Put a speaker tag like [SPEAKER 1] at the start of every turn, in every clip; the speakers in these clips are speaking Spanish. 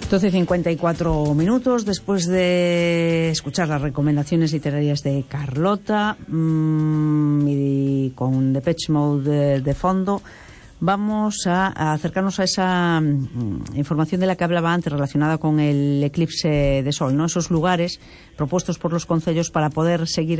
[SPEAKER 1] 12:54 después de escuchar las recomendaciones literarias de Carlota y con Depeche Mode de fondo, vamos a acercarnos a esa información de la que hablaba antes relacionada con el eclipse de sol, ¿no? Esos lugares propuestos por los concellos para poder seguir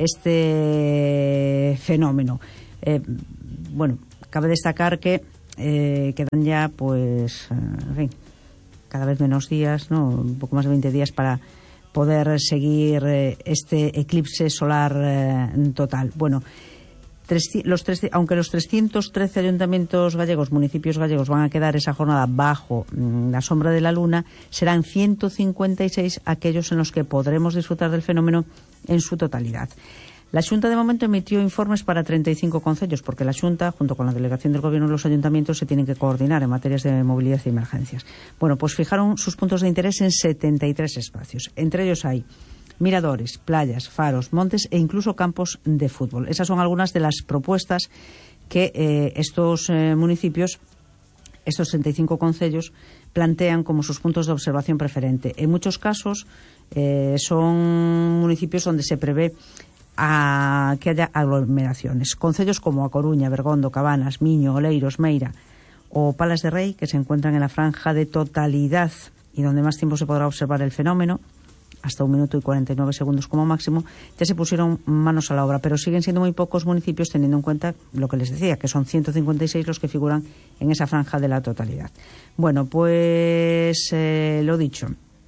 [SPEAKER 1] este fenómeno. Bueno, cabe destacar que quedan ya, pues, en fin, cada vez menos días, ¿no? Un poco más de 20 días para poder seguir este eclipse solar total. Bueno, aunque los 313 ayuntamientos gallegos, municipios gallegos, van a quedar esa jornada bajo la sombra de la luna, serán 156 aquellos en los que podremos disfrutar del fenómeno en su totalidad. La Xunta de momento emitió informes para 35 concellos, porque la Xunta, junto con la delegación del Gobierno y los ayuntamientos, se tienen que coordinar en materias de movilidad y emergencias. Bueno, pues fijaron sus puntos de interés en 73 espacios. Entre ellos hay miradores, playas, faros, montes e incluso campos de fútbol. Esas son algunas de las propuestas que estos municipios, estos 65 concellos, plantean como sus puntos de observación preferente. En muchos casos son municipios donde se prevé que haya aglomeraciones. Concellos como A Coruña, Bergondo, Cabanas, Miño, Oleiros, Meira o Palas de Rei, que se encuentran en la franja de totalidad y donde más tiempo se podrá observar el fenómeno, hasta 1 minuto y 49 segundos como máximo, ya se pusieron manos a la obra, pero siguen siendo muy pocos municipios, teniendo en cuenta lo que les decía, que son 156 los que figuran en esa franja de la totalidad. Bueno, pues lo dicho.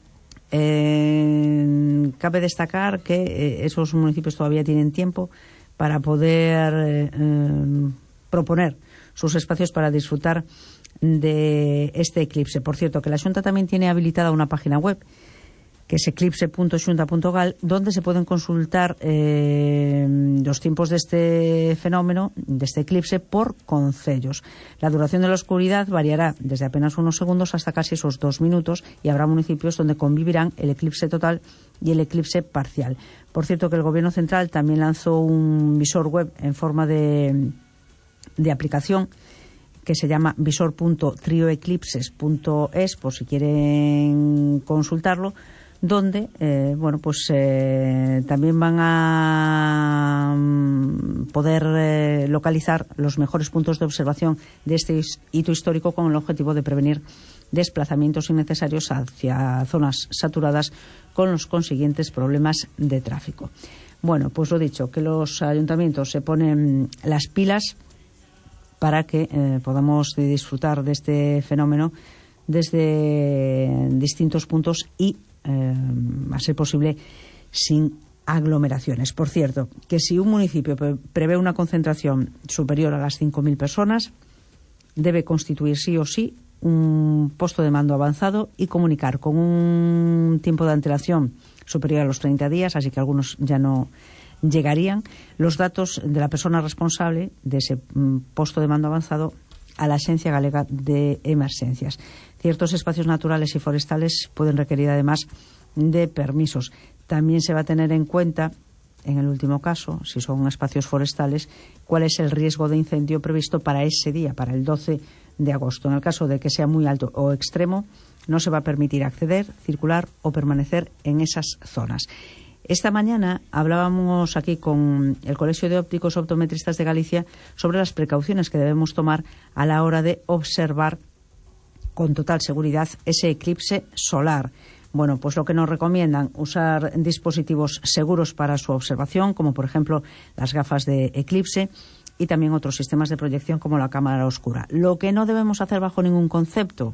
[SPEAKER 1] Cabe destacar que esos municipios todavía tienen tiempo para poder proponer sus espacios para disfrutar de este eclipse. Por cierto, que la Xunta también tiene habilitada una página web, que es eclipse.xunta.gal, donde se pueden consultar los tiempos de este fenómeno, de este eclipse, por concellos. La duración de la oscuridad variará desde apenas unos segundos hasta casi esos 2 minutos, y habrá municipios donde convivirán el eclipse total y el eclipse parcial. Por cierto, que el Gobierno Central también lanzó un visor web en forma de aplicación, que se llama visor.trioeclipses.es, por si quieren consultarlo, donde también van a poder localizar los mejores puntos de observación de este hito histórico, con el objetivo de prevenir desplazamientos innecesarios hacia zonas saturadas con los consiguientes problemas de tráfico. Bueno, pues lo dicho, que los ayuntamientos se ponen las pilas para que podamos disfrutar de este fenómeno desde distintos puntos y a ser posible sin aglomeraciones. Por cierto, que si un municipio prevé una concentración superior a las 5.000 personas, debe constituir sí o sí un puesto de mando avanzado y comunicar con un tiempo de antelación superior a los 30 días, así que algunos ya no llegarían, los datos de la persona responsable de ese puesto de mando avanzado a la Axencia Galega de Emerxencias. Ciertos espacios naturales y forestales pueden requerir además de permisos. También se va a tener en cuenta, en el último caso, si son espacios forestales, cuál es el riesgo de incendio previsto para ese día, para el 12 de agosto. En el caso de que sea muy alto o extremo, no se va a permitir acceder, circular o permanecer en esas zonas. Esta mañana hablábamos aquí con el Colegio de Ópticos Optometristas de Galicia sobre las precauciones que debemos tomar a la hora de observar con total seguridad ese eclipse solar. Bueno, pues lo que nos recomiendan: usar dispositivos seguros para su observación, como por ejemplo las gafas de eclipse, y también otros sistemas de proyección como la cámara oscura. Lo que no debemos hacer bajo ningún concepto,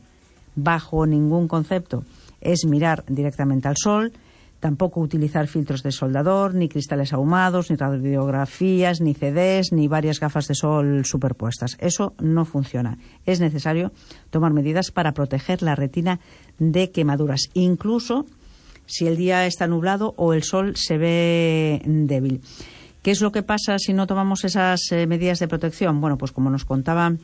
[SPEAKER 1] es mirar directamente al sol. Tampoco utilizar filtros de soldador, ni cristales ahumados, ni radiografías, ni CDs, ni varias gafas de sol superpuestas. Eso no funciona. Es necesario tomar medidas para proteger la retina de quemaduras, incluso si el día está nublado o el sol se ve débil. ¿Qué es lo que pasa si no tomamos esas medidas de protección? Bueno, pues como nos contaba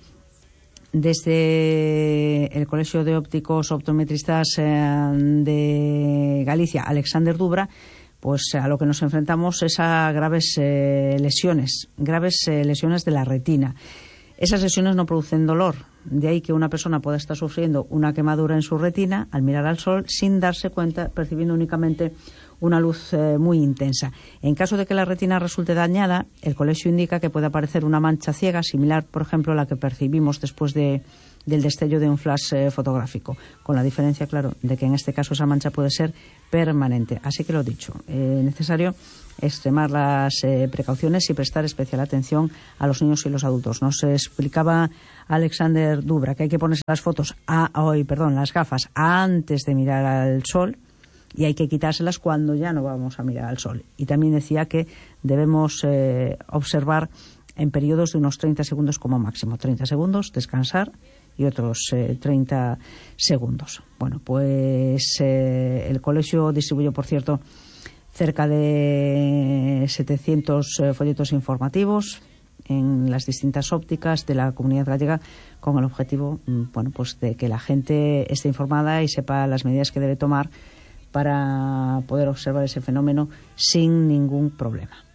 [SPEAKER 1] desde el Colegio de Ópticos Optometristas de Galicia, Alexander Dubra, pues a lo que nos enfrentamos es a graves lesiones de la retina. Esas lesiones no producen dolor, De ahí que una persona pueda estar sufriendo una quemadura en su retina al mirar al sol sin darse cuenta, percibiendo únicamente una luz muy intensa. En caso de que la retina resulte dañada, el colegio indica que puede aparecer una mancha ciega similar, por ejemplo, a la que percibimos después del destello de un flash fotográfico, con la diferencia, claro, de que en este caso esa mancha puede ser permanente. Así que lo dicho, necesario extremar las precauciones y prestar especial atención a los niños y los adultos. Nos explicaba Alexander Dubra que hay que ponerse las las gafas antes de mirar al sol, y hay que quitárselas cuando ya no vamos a mirar al sol. Y también decía que debemos observar en periodos de unos 30 segundos como máximo. 30 segundos, descansar y otros 30 segundos. Bueno, pues el colegio distribuyó, por cierto, cerca de 700 folletos informativos en las distintas ópticas de la Comunidad Gallega, con el objetivo, pues de que la gente esté informada y sepa las medidas que debe tomar para poder observar ese fenómeno sin ningún problema.